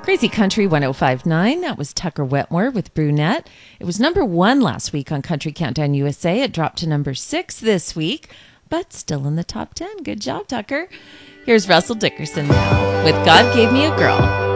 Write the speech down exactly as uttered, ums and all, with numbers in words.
Crazy Country one oh five point nine. That was Tucker Wetmore with Brunette. It was number one last week on Country Countdown U S A. It dropped to number six this week, but still in the top ten. Good job, Tucker. Here's Russell Dickerson now with God Gave Me a Girl.